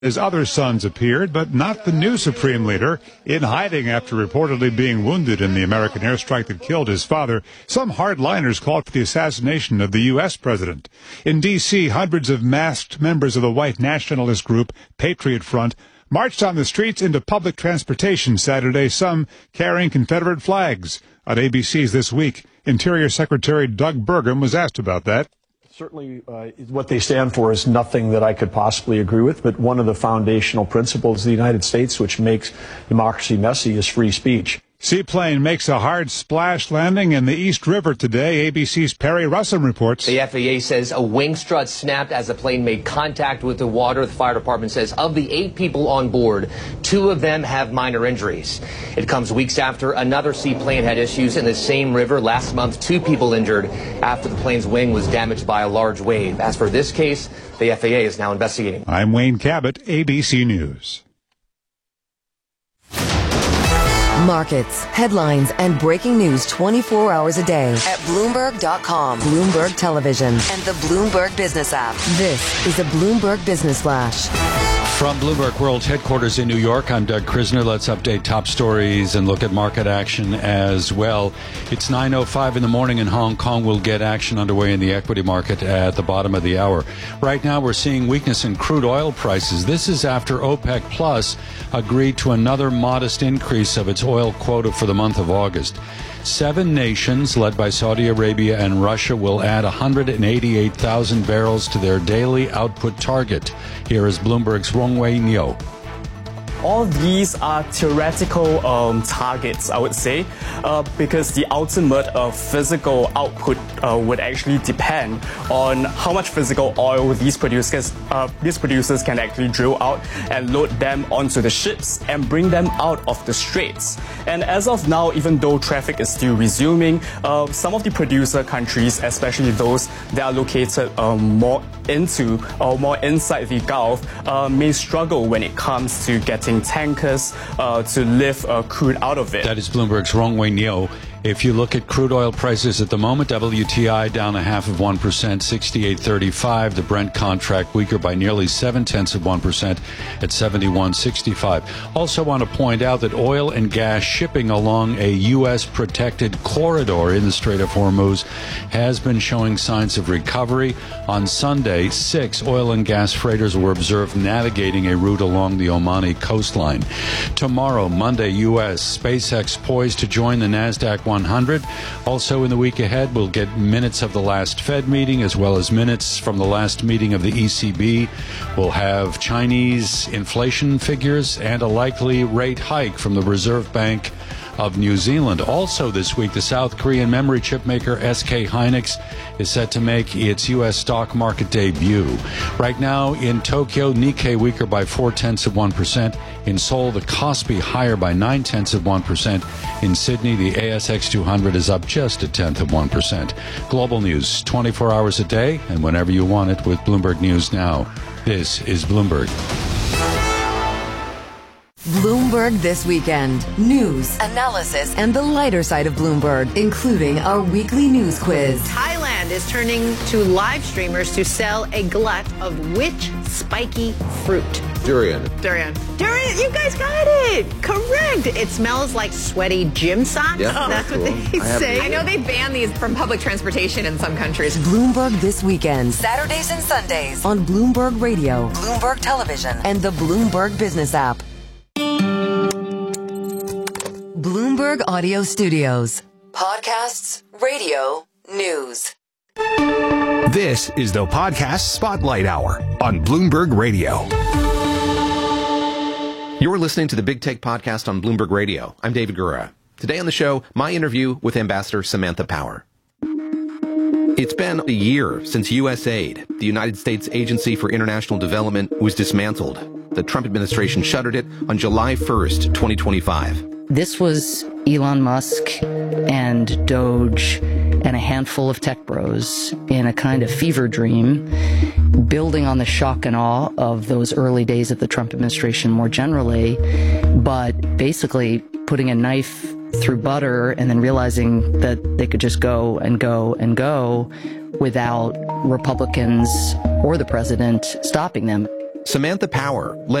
His other sons appeared, but not the new supreme leader, in hiding after reportedly being wounded in the American airstrike that killed his father. Some hardliners called for the assassination of the U.S. president. In D.C., hundreds of masked members of the white nationalist group Patriot Front marched on the streets into public transportation Saturday, some carrying Confederate flags. On ABC's This Week, Interior Secretary Doug Burgum was asked about that. Certainly, what they stand for is nothing that I could possibly agree with, but one of the foundational principles of the United States, which makes democracy messy, is free speech. Seaplane makes a hard splash landing in the East River today. ABC's Perry Russum reports. The FAA says a wing strut snapped as the plane made contact with the water. The fire department says of the 8 people on board, 2 of them have minor injuries. It comes weeks after another seaplane had issues in the same river. Last month, 2 people injured after the plane's wing was damaged by a large wave. As for this case, the FAA is now investigating. I'm Wayne Cabot, ABC News. Markets, headlines, and breaking news 24 hours a day at Bloomberg.com, Bloomberg Television, and the Bloomberg Business app. This is a Bloomberg Business Flash. From Bloomberg World Headquarters in New York, I'm Doug Krisner. Let's update top stories and look at market action as well. It's 9:05 in the morning in Hong Kong. We'll get action underway in the equity market at the bottom of the hour. Right now, we're seeing weakness in crude oil prices. This is after OPEC Plus agreed to another modest increase of its oil quota for the month of August. 7 nations, led by Saudi Arabia and Russia, will add 188,000 barrels to their daily output target. Here is Bloomberg's Rong-Wei Neo. All these are theoretical targets, I would say, because the ultimate physical output would actually depend on how much physical oil these producers can actually drill out and load them onto the ships and bring them out of the straits. And as of now, even though traffic is still resuming, some of the producer countries, especially those that are located more inside the Gulf, may struggle when it comes to getting tankers to lift crude out of it. That is Bloomberg's Rong-Wei Neo. If you look at crude oil prices at the moment, WTI down 0.5%, 68.35. The Brent contract weaker by nearly 0.7% at 71.65. Also want to point out that oil and gas shipping along a U.S. protected corridor in the Strait of Hormuz has been showing signs of recovery. On Sunday, 6 oil and gas freighters were observed navigating a route along the Omani coastline. Tomorrow, Monday, U.S. SpaceX poised to join the NASDAQ 100. Also in the week ahead, we'll get minutes of the last Fed meeting as well as minutes from the last meeting of the ECB. We'll have Chinese inflation figures and a likely rate hike from the Reserve Bank of New Zealand. Also this week, the South Korean memory chip maker SK Hynix is set to make its U.S. stock market debut. Right now in Tokyo, Nikkei weaker by 0.4%. In Seoul, the Kospi higher by 0.9%. In Sydney, the ASX 200 is up just 0.1%. Global news 24 hours a day and whenever you want it with Bloomberg News Now. This is Bloomberg. Bloomberg This Weekend. News, analysis, and the lighter side of Bloomberg, including our weekly news quiz. Thailand is turning to live streamers to sell a glut of which spiky fruit? Durian. Durian. Durian, you guys got it. Correct. It smells like sweaty gym socks. Yeah, that's cool. what they say. I know they ban these from public transportation in some countries. Bloomberg This Weekend. Saturdays and Sundays on Bloomberg Radio, Bloomberg Television, and the Bloomberg Business app. Bloomberg Audio Studios. Podcasts, radio, news. This is the Podcast Spotlight Hour on Bloomberg Radio. You're listening to the Big Take Podcast on Bloomberg Radio. I'm David Gura. Today on the show, my interview with Ambassador Samantha Power. It's been a year since USAID, the United States Agency for International Development, was dismantled. The Trump administration shuttered it on July 1st, 2025. This was Elon Musk and Doge and a handful of tech bros in a kind of fever dream, building on the shock and awe of those early days of the Trump administration more generally, but basically putting a knife through butter and then realizing that they could just go and go and go without Republicans or the president stopping them. Samantha Power